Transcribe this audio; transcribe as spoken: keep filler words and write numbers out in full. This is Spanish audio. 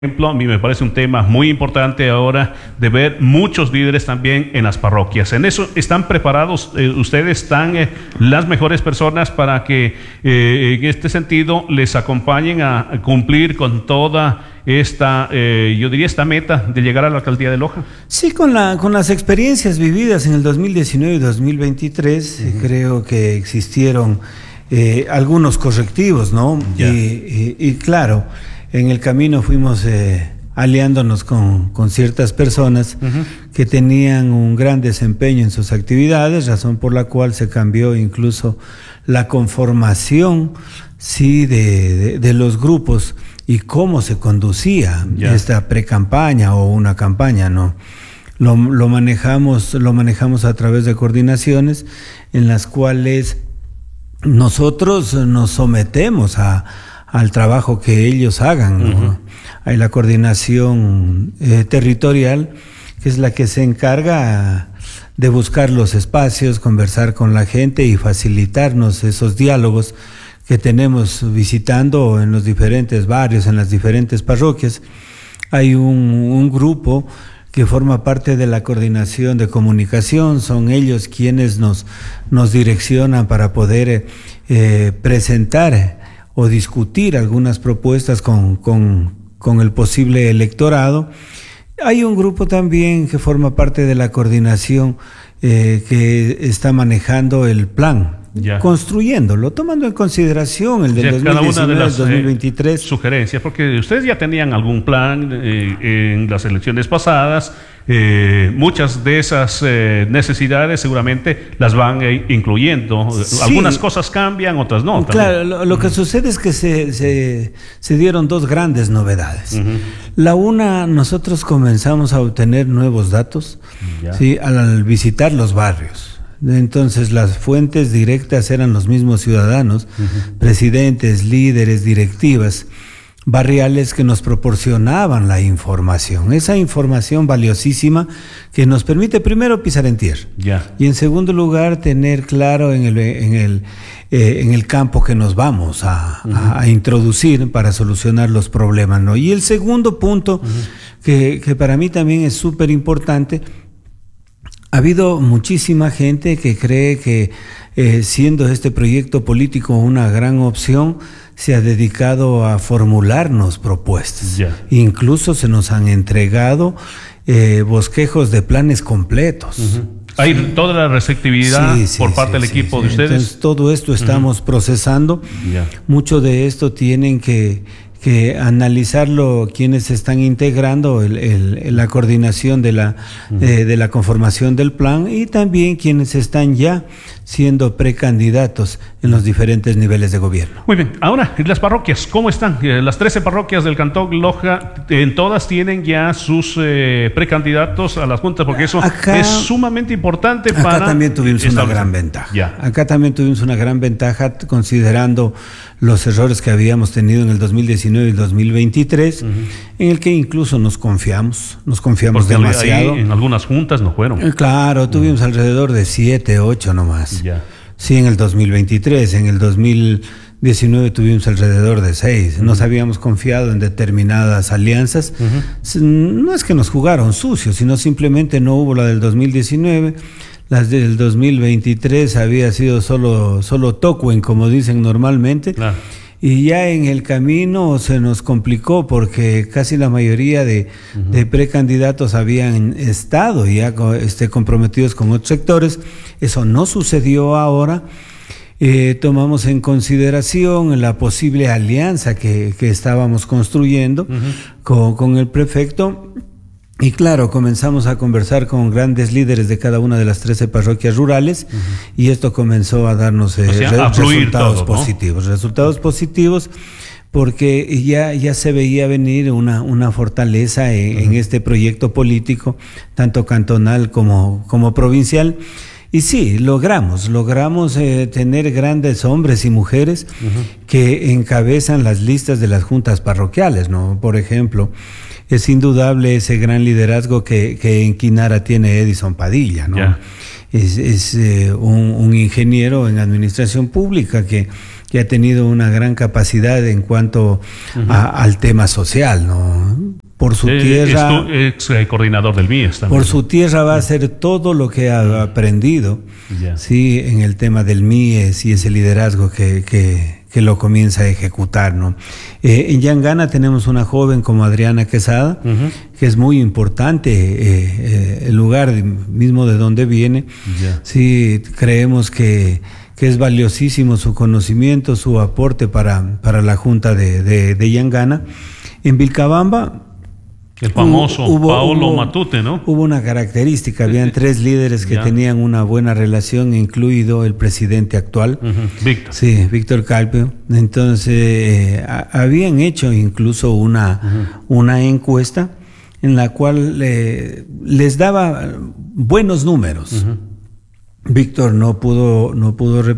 ejemplo, a mí me parece un tema muy importante ahora de ver muchos líderes también en las parroquias. ¿En eso están preparados? Eh, ¿Ustedes están eh, las mejores personas para que eh, en este sentido les acompañen a, a cumplir con toda esta, eh, yo diría, esta meta de llegar a la alcaldía de Loja? Sí, con, la, con las experiencias vividas en el dos mil diecinueve y dos mil veintitrés, uh-huh. creo que existieron eh, algunos correctivos, ¿no? Y, y, y claro, en el camino fuimos eh, aliándonos con, con ciertas personas uh-huh. que tenían un gran desempeño en sus actividades, razón por la cual se cambió incluso la conformación, sí, de, de, de los grupos y cómo se conducía yeah. esta precampaña o una campaña, ¿no? Lo, lo manejamos, lo manejamos a través de coordinaciones en las cuales nosotros nos sometemos a al trabajo que ellos hagan, ¿no? Uh-huh. Hay la coordinación eh, territorial, que es la que se encarga de buscar los espacios, conversar con la gente y facilitarnos esos diálogos que tenemos visitando en los diferentes barrios, en las diferentes parroquias. Hay un, un grupo que forma parte de la coordinación de comunicación, son ellos quienes nos, nos direccionan para poder eh, presentar o discutir algunas propuestas con, con, con el posible electorado. Hay un grupo también que forma parte de la coordinación eh, que está manejando el plan, ya. construyéndolo, tomando en consideración el del ya, dos mil diecinueve al dos mil veintitrés. Eh, sugerencias, porque ustedes ya tenían algún plan eh, en las elecciones pasadas. Eh, muchas de esas eh, necesidades seguramente las van eh, incluyendo. Sí. Algunas cosas cambian, otras no. Claro, lo, lo que uh-huh. sucede es que se, se, se dieron dos grandes novedades. Uh-huh. La una, nosotros comenzamos a obtener nuevos datos ¿sí? al, al visitar los barrios. Entonces las fuentes directas eran los mismos ciudadanos, uh-huh. presidentes, líderes, directivas barriales que nos proporcionaban la información, esa información valiosísima que nos permite primero pisar en tierra yeah. y en segundo lugar tener claro en el, en el, eh, en el campo que nos vamos a, uh-huh. a, a introducir para solucionar los problemas, ¿no? Y el segundo punto uh-huh. que, que para mí también es súper importante. Ha habido muchísima gente que cree que eh, siendo este proyecto político una gran opción, se ha dedicado a formularnos propuestas. Yeah. Incluso se nos han entregado eh, bosquejos de planes completos. Uh-huh. Hay sí. toda la receptividad sí, sí, por parte sí, del equipo sí, de sí. ustedes. Entonces, todo esto estamos uh-huh. procesando. Yeah. Mucho de esto tienen que... que analizarlo quienes están integrando el, el, la coordinación de la, uh-huh. eh, de la conformación del plan y también quienes están ya siendo precandidatos en los diferentes niveles de gobierno. Muy bien, ahora las parroquias, ¿cómo están? Eh, las trece parroquias del Cantón Loja, en todas tienen ya sus eh, precandidatos a las juntas, porque eso acá, es sumamente importante acá para... Acá también tuvimos una gran ventaja. Ya. Acá también tuvimos una gran ventaja considerando los errores que habíamos tenido en el dos mil diecinueve y dos mil veintitrés, uh-huh. en el que incluso nos confiamos, nos confiamos porque demasiado. Ahí en algunas juntas no fueron. Eh, claro, tuvimos uh-huh. alrededor de siete, ocho nomás. Ya. Sí, en el dos mil veintitrés, en el dos mil diecinueve tuvimos alrededor de seis. Uh-huh. Nos habíamos confiado en determinadas alianzas. Uh-huh. No es que nos jugaron sucios, sino simplemente no hubo la del dos mil diecinueve. Las del dos mil veintitrés había sido solo, solo toquen, como dicen normalmente. Claro. Y ya en el camino se nos complicó porque casi la mayoría de, uh-huh. de precandidatos habían estado ya este, comprometidos con otros sectores. Eso no sucedió ahora. Eh, tomamos en consideración la posible alianza que, que estábamos construyendo uh-huh. con, con el prefecto. Y claro, comenzamos a conversar con grandes líderes de cada una de las trece parroquias rurales uh-huh. y esto comenzó a darnos eh, o sea, re- a resultados todo, positivos, ¿no? Resultados positivos porque ya, ya se veía venir una, una fortaleza en, uh-huh. en este proyecto político, tanto cantonal como, como provincial. Y sí, logramos, logramos eh, tener grandes hombres y mujeres uh-huh. que encabezan las listas de las juntas parroquiales, ¿no? Por ejemplo, es indudable ese gran liderazgo que, que en Quinara tiene Edison Padilla, ¿no? Yeah. Es, es eh, un, un ingeniero en administración pública que que ha tenido una gran capacidad en cuanto uh-huh. a, al tema social, ¿no? Por su eh, tierra, es tu ex coordinador del M I E S también. Por su tierra va a hacer todo lo que ha aprendido, yeah. sí, en el tema del M I E S y ese liderazgo que, que, que lo comienza a ejecutar, ¿no? Eh, en Yangana tenemos una joven como Adriana Quesada, uh-huh. que es muy importante, eh, eh, el lugar mismo de donde viene. Yeah. Sí, creemos que que es valiosísimo su conocimiento, su aporte para, para la Junta de, de, de Yangana. En Vilcabamba, el famoso hubo, Paolo hubo, Matute, ¿no? Hubo una característica, habían tres líderes que ya. tenían una buena relación, incluido el presidente actual, uh-huh. Víctor. Sí, Víctor Calpio. Entonces, eh, a, habían hecho incluso una, uh-huh. una encuesta en la cual eh, les daba buenos números. Uh-huh. Víctor no pudo, no pudo